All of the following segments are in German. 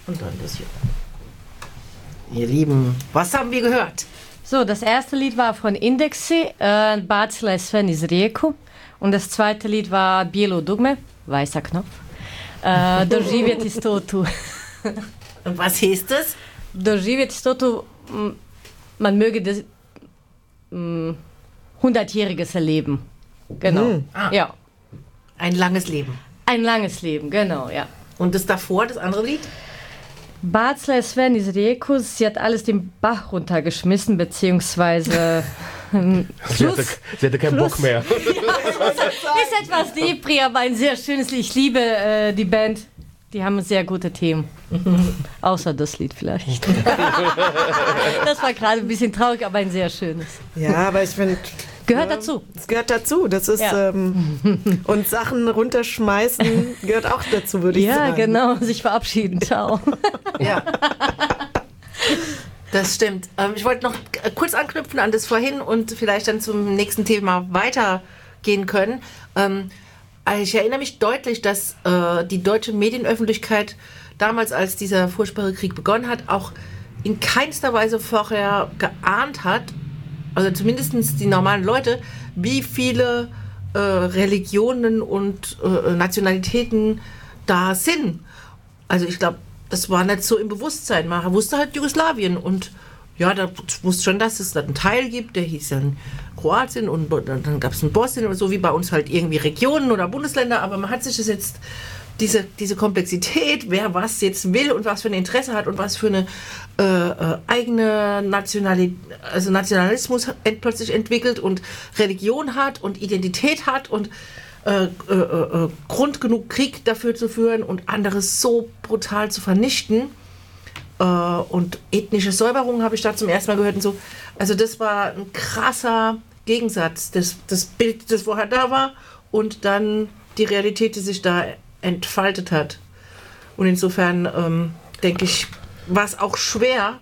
Und dann das hier. Ihr Lieben, was haben wir gehört? So, das erste Lied war von Indexi, Bacila Sven iz Rijeku. Und das zweite Lied war Bijelo dugme, weißer Knopf. Doživjeti stotu. Und was heißt das? Doživjeti stotu, man möge das 100-jähriges Erleben. Genau. Ja. Ein langes Leben. Ein langes Leben, genau, ja. Und das davor, das andere Lied? Bacila Sven iz Rijeku, sie hat alles den Bach runtergeschmissen, beziehungsweise Sie hatte keinen Bock mehr. ist etwas Depri, aber ein sehr schönes Lied. Ich liebe die Band. Die haben sehr gute Themen. Außer das Lied vielleicht. Das war gerade ein bisschen traurig, aber ein sehr schönes. Ja, aber ich finde... Gehört dazu. Es gehört dazu. Das ist... Ja. Und Sachen runterschmeißen gehört auch dazu, würde ich sagen. Ja, genau. Sich verabschieden. Ciao. Ja. Das stimmt. Ich wollte noch kurz anknüpfen an das vorhin und vielleicht dann zum nächsten Thema weitergehen können. Ich erinnere mich deutlich, dass die deutsche Medienöffentlichkeit damals, als dieser furchtbare Krieg begonnen hat, auch in keinster Weise vorher geahnt hat, also zumindest die normalen Leute, wie viele Religionen und Nationalitäten da sind. Also ich glaube, das war nicht so im Bewusstsein. Man wusste halt Jugoslawien und ja, da wusste schon, dass es da einen Teil gibt, der hieß dann Kroatien und dann gab es einen Bosnien oder so, wie bei uns halt irgendwie Regionen oder Bundesländer, aber man hat sich das jetzt, diese Komplexität, wer was jetzt will und was für ein Interesse hat und was für eine eigene Nationalismus plötzlich entwickelt und Religion hat und Identität hat und Grund genug, Krieg dafür zu führen und anderes so brutal zu vernichten. Und ethnische Säuberung habe ich da zum ersten Mal gehört und so. Also das war ein krasser Gegensatz. Das Bild, das vorher da war und dann die Realität, die sich da entfaltet hat. Und insofern denke ich, war es auch schwer,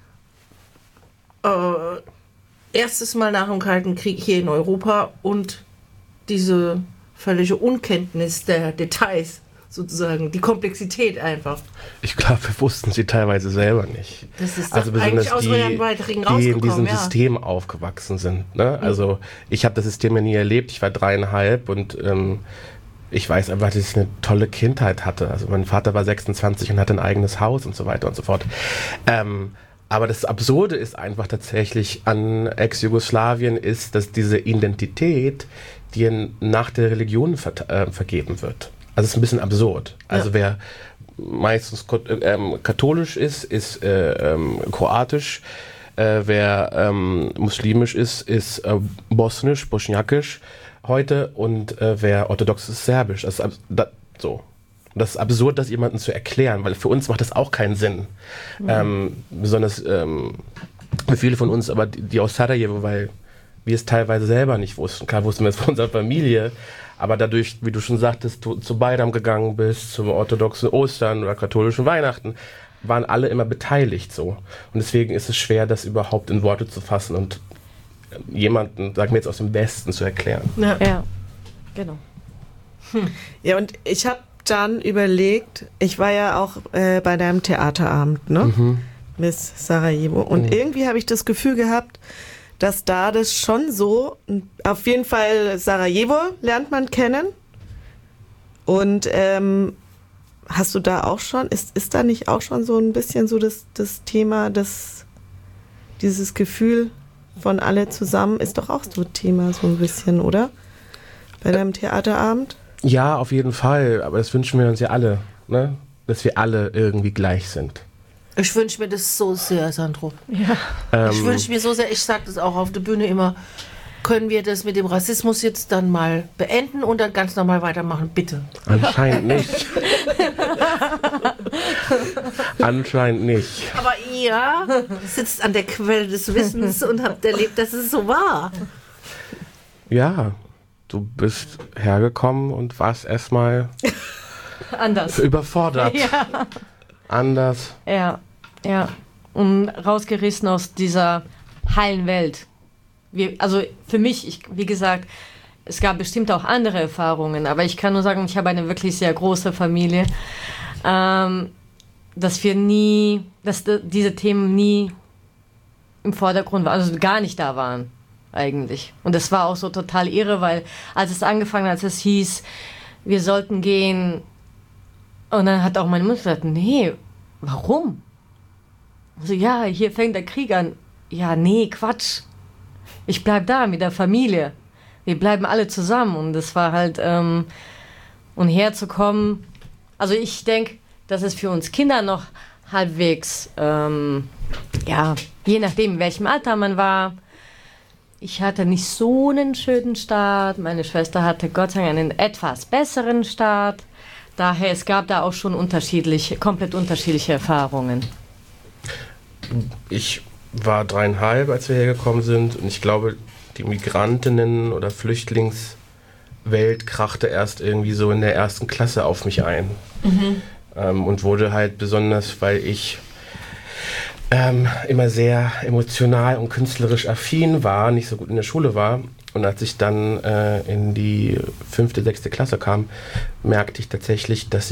erstes Mal nach dem Kalten Krieg hier in Europa und diese völlige Unkenntnis der Details, sozusagen, die Komplexität einfach. Ich glaube, wir wussten sie teilweise selber nicht. Das ist also besonders aus euren Beiträgen die in diesem ja. System aufgewachsen sind. Ne? Also ich habe das System ja nie erlebt. Ich war 3,5 und ich weiß einfach, dass ich eine tolle Kindheit hatte. Also mein Vater war 26 und hatte ein eigenes Haus und so weiter und so fort. Aber das Absurde ist einfach tatsächlich an Ex-Jugoslawien ist, dass diese Identität dir nach der Religion vergeben wird. Also es ist ein bisschen absurd. Also wer meistens katholisch ist kroatisch. Wer muslimisch ist bosnisch, bosniakisch heute. Und wer orthodox ist, serbisch. Das ist absurd, das jemandem zu erklären, weil für uns macht das auch keinen Sinn. Besonders für viele von uns, aber die aus Sarajevo, weil wir es teilweise selber nicht wussten. Klar wussten wir es von unserer Familie, aber dadurch, wie du schon sagtest, du zu Bayram gegangen bist, zum orthodoxen Ostern oder katholischen Weihnachten, waren alle immer beteiligt so. Und deswegen ist es schwer, das überhaupt in Worte zu fassen und jemanden, sagen wir jetzt aus dem Westen, zu erklären. Ja, genau. Ja, und ich habe dann überlegt, ich war ja auch bei deinem Theaterabend, ne? Miss Sarajevo. Und irgendwie habe ich das Gefühl gehabt, dass da das schon so, auf jeden Fall Sarajevo lernt man kennen. Und hast du da auch schon, ist da nicht auch schon so ein bisschen so das Thema, dieses Gefühl von alle zusammen, ist doch auch so ein Thema so ein bisschen, oder? Bei deinem Theaterabend? Ja, auf jeden Fall. Aber das wünschen wir uns ja alle, ne? Dass wir alle irgendwie gleich sind. Ich wünsche mir das so sehr, Sandro. Ja. Ich wünsche mir so sehr, ich sage das auch auf der Bühne immer, können wir das mit dem Rassismus jetzt dann mal beenden und dann ganz normal weitermachen, bitte. Anscheinend nicht. Anscheinend nicht. Aber ihr sitzt an der Quelle des Wissens und habt erlebt, dass es so war. Ja, du bist hergekommen und warst erstmal Anders. überfordert. Ja. Anders. Ja. Und rausgerissen aus dieser heilen Welt. Also für mich, wie gesagt, es gab bestimmt auch andere Erfahrungen, aber ich kann nur sagen, ich habe eine wirklich sehr große Familie. dass diese Themen nie im Vordergrund waren, also gar nicht da waren eigentlich. Und das war auch so total irre, weil als es hieß, wir sollten gehen, und dann hat auch meine Mutter gesagt, nee, warum? Also ja, hier fängt der Krieg an. Ja, nee, Quatsch. Ich bleib da mit der Familie. Wir bleiben alle zusammen. Und das war halt, und herzukommen. Also ich denke, dass es für uns Kinder noch halbwegs, je nachdem, in welchem Alter man war. Ich hatte nicht so einen schönen Start. Meine Schwester hatte Gott sei Dank einen etwas besseren Start. Daher, es gab da auch schon komplett unterschiedliche Erfahrungen. Ich war 3,5, als wir hergekommen sind, und ich glaube, die Migrantinnen- oder Flüchtlingswelt krachte erst irgendwie so in der 1. Klasse auf mich ein. Und wurde halt besonders, weil ich immer sehr emotional und künstlerisch affin war, nicht so gut in der Schule war. Und als ich dann in die 5., 6. Klasse kam, merkte ich tatsächlich, dass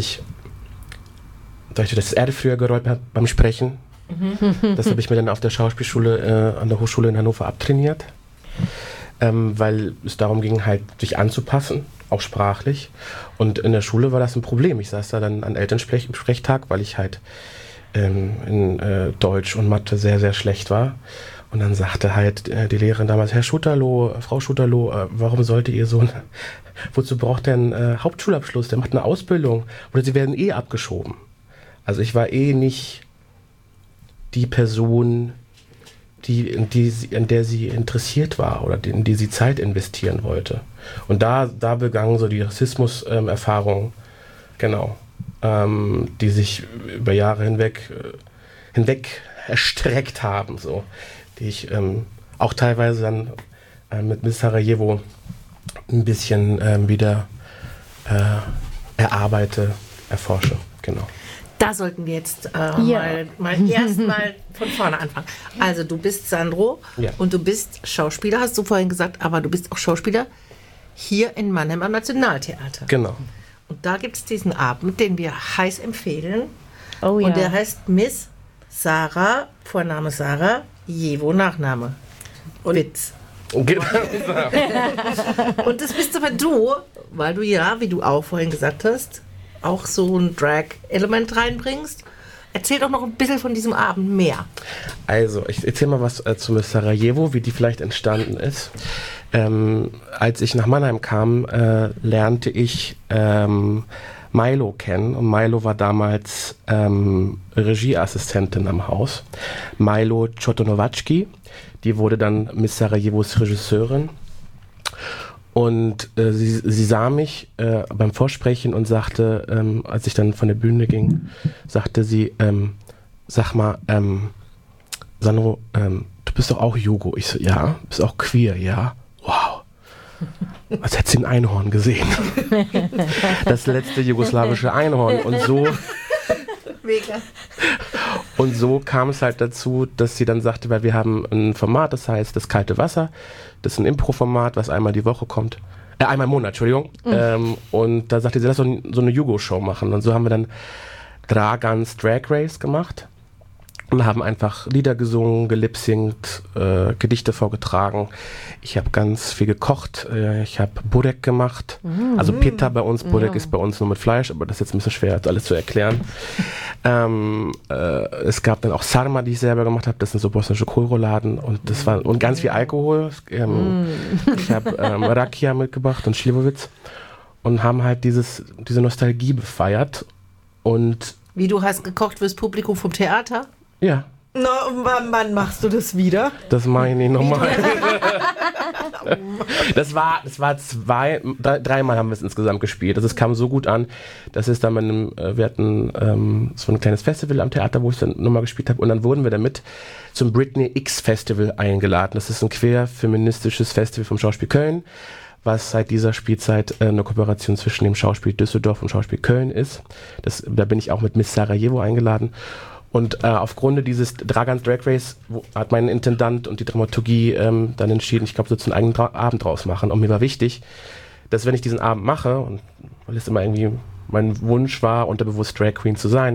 das Erde früher gerollt hat beim Sprechen. Das habe ich mir dann auf der Schauspielschule an der Hochschule in Hannover abtrainiert, weil es darum ging, halt sich anzupassen, auch sprachlich. Und in der Schule war das ein Problem. Ich saß da dann an Elternsprechtag, weil ich halt in Deutsch und Mathe sehr, sehr schlecht war. Und dann sagte halt die Lehrerin damals, Frau Schutterloh, warum sollte ihr Sohn, wozu braucht der einen Hauptschulabschluss? Der macht eine Ausbildung. Oder sie werden abgeschoben. Also ich war nicht die Person, in der sie interessiert war oder in die sie Zeit investieren wollte. Und da begannen so die Rassismus-Erfahrungen, genau, die sich über Jahre hinweg erstreckt haben, so, die ich auch teilweise dann mit Miss Sarajevo ein bisschen wieder erforsche, genau. Da sollten wir jetzt mal erstmal von vorne anfangen. Also du bist Sandro und du bist Schauspieler, hast du vorhin gesagt, aber du bist auch Schauspieler hier in Mannheim am Nationaltheater. Genau. Und da gibt es diesen Abend, den wir heiß empfehlen. Oh ja. Und der heißt Miss Sarah, Vorname Sarah, Jevo, Nachname. Witz. Und das bist aber du, weil du ja, wie du auch vorhin gesagt hast, auch so ein Drag-Element reinbringst. Erzähl doch noch ein bisschen von diesem Abend mehr. Also, ich erzähle mal was zu Miss Sarajevo, wie die vielleicht entstanden ist. Als ich nach Mannheim kam, lernte ich Milo kennen. Und Milo war damals Regieassistentin am Haus. Milo Chotonovacki, die wurde dann Miss Sarajevos Regisseurin. Und sie sah mich beim Vorsprechen und sagte, als ich dann von der Bühne ging, sagte sie, sag mal, Sandro, du bist doch auch Jugo. Ich so, ja. Bist auch queer, ja. Wow. Als hätte sie ein Einhorn gesehen. Das letzte jugoslawische Einhorn. Und so... Mega. Und so kam es halt dazu, dass sie dann sagte, weil wir haben ein Format, das heißt Das kalte Wasser. Das ist ein Impro-Format, was einmal die Woche kommt. Einmal im Monat, Entschuldigung. Und da sagte sie, lass uns so eine Jugo-Show machen. Und so haben wir dann Dragans Drag Race gemacht. Und haben einfach Lieder gesungen, gelipsingt, Gedichte vorgetragen. Ich habe ganz viel gekocht. Ich habe Burek gemacht. Also Pita bei uns. Burek ist bei uns nur mit Fleisch, aber das ist jetzt ein bisschen schwer, alles zu erklären. Es gab dann auch Sarma, die ich selber gemacht habe. Das sind so bosnische Kohlrouladen. Und das war und ganz viel Alkohol. Ich habe Rakia mitgebracht und Slivovitz. Und haben halt diese Nostalgie befeiert. Und wie, du hast gekocht fürs Publikum vom Theater? Ja. Na, wann machst du das wieder? Das mache ich nicht nochmal. Das war dreimal haben wir es insgesamt gespielt. Also es kam so gut an, dass es dann wir hatten so ein kleines Festival am Theater, wo ich dann nochmal gespielt habe, und dann wurden wir damit zum Britney X Festival eingeladen. Das ist ein queer-feministisches Festival vom Schauspiel Köln, was seit dieser Spielzeit eine Kooperation zwischen dem Schauspiel Düsseldorf und Schauspiel Köln ist. Da bin ich auch mit Miss Sarajevo eingeladen. Und aufgrund dieses Dragans Drag Race hat mein Intendant und die Dramaturgie dann entschieden, ich glaube, so einen eigenen Abend draus machen. Und mir war wichtig, dass wenn ich diesen Abend mache, und weil es immer irgendwie mein Wunsch war, unterbewusst Drag Queen zu sein,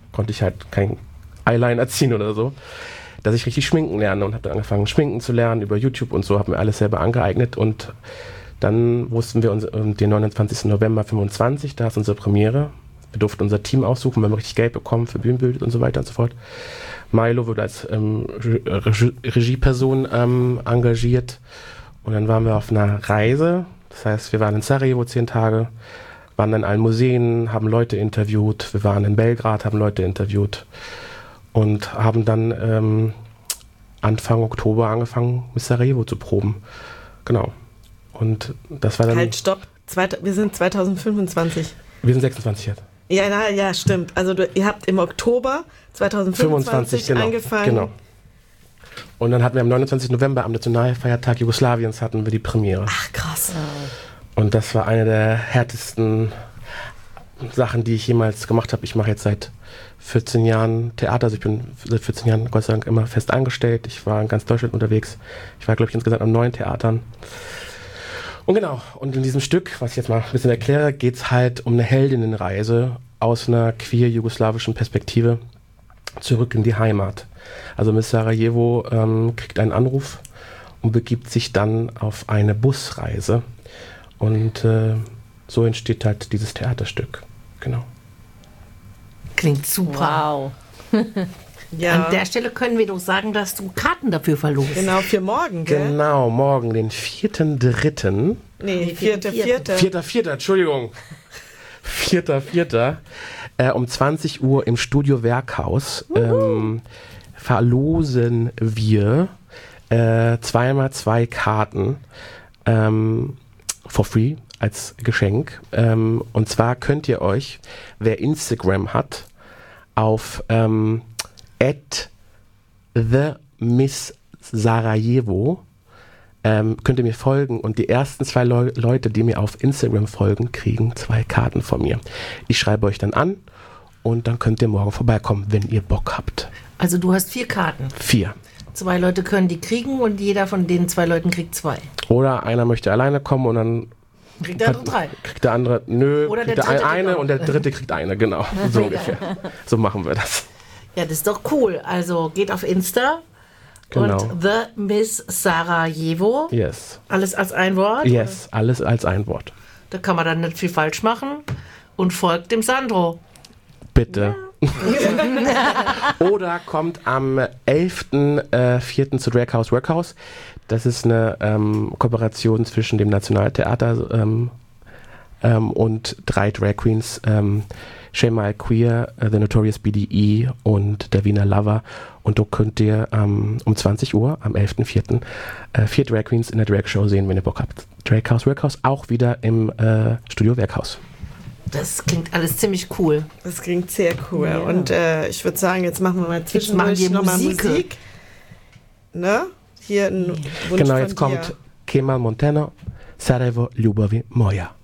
konnte ich halt kein Eyeliner ziehen oder so, dass ich richtig schminken lerne und habe dann angefangen schminken zu lernen über YouTube und so, habe mir alles selber angeeignet und dann wussten wir den 29. November 25, da ist unsere Premiere. Wir durften unser Team aussuchen, wir haben richtig Geld bekommen für Bühnenbild und so weiter und so fort. Milo wurde als Regieperson engagiert und dann waren wir auf einer Reise. Das heißt, wir waren in Sarajevo 10 Tage, waren in allen Museen, haben Leute interviewt. Wir waren in Belgrad, haben Leute interviewt und haben dann Anfang Oktober angefangen, mit Sarajevo zu proben. Genau. Und das war dann... Halt, stopp. Wir sind 2025. Wir sind 26 jetzt. Ja, stimmt. Also ihr habt im Oktober 2025 genau, angefangen. Genau. Und dann hatten wir am 29. November, am Nationalfeiertag Jugoslawiens, hatten wir die Premiere. Ach, krass. Und das war eine der härtesten Sachen, die ich jemals gemacht habe. Ich mache jetzt seit 14 Jahren Theater, also ich bin seit 14 Jahren Gott sei Dank immer fest angestellt. Ich war in ganz Deutschland unterwegs. Ich war, glaube ich, insgesamt an 9 Theatern. Und genau, und in diesem Stück, was ich jetzt mal ein bisschen erkläre, geht es halt um eine Heldinnenreise aus einer queer-jugoslawischen Perspektive zurück in die Heimat. Also Miss Sarajevo kriegt einen Anruf und begibt sich dann auf eine Busreise. Und so entsteht halt dieses Theaterstück. Genau. Klingt super. Wow. Ja. An der Stelle können wir doch sagen, dass du Karten dafür verlost. Genau, für morgen, gell? Genau, morgen, den 4.3. Nee, 4.4. 4.4., Entschuldigung. 4.4. Um 20 Uhr im Studio Werkhaus verlosen wir 2x2 Karten for free als Geschenk. Und zwar könnt ihr euch, wer Instagram hat, auf @TheMissSarajevo könnt ihr mir folgen und die ersten 2 Leute, die mir auf Instagram folgen, kriegen 2 Karten von mir. Ich schreibe euch dann an und dann könnt ihr morgen vorbeikommen, wenn ihr Bock habt. Also du hast 4 Karten. 4. 2 Leute können die kriegen und jeder von den 2 Leuten kriegt 2. Oder einer möchte alleine kommen und dann Kriegt der andere 3. kriegt der andere, Oder kriegt der dritte eine kriegt auch. und der dritte kriegt eine, genau. So ungefähr. So machen wir das. Ja, das ist doch cool. Also geht auf Insta Genau. und The Miss Sarajevo. Yes. Alles als ein Wort. Yes, alles als ein Wort. Da kann man dann nicht viel falsch machen und folgt dem Sandro. Bitte. Oder kommt am 11.04. zu Drag House Workhouse. Das ist eine Kooperation zwischen dem Nationaltheater und 3 Drag Queens, Shema Queer, The Notorious BDE und der Wiener Lover. Und da könnt ihr um 20 Uhr am 11.04. 4 Drag Queens in der Drag Show sehen, wenn ihr Bock habt. Drag House Workhouse, auch wieder im Studio Werkhaus. Das klingt alles ziemlich cool. Das klingt sehr cool. Ja. Und ich würde sagen, jetzt machen wir mal machen zwischendurch wir nochmal Musik. Musik. Ne? Hier ein Wunsch Genau, von jetzt kommt dir. Kemal Montano, Sarajevo, Ljubavi moja.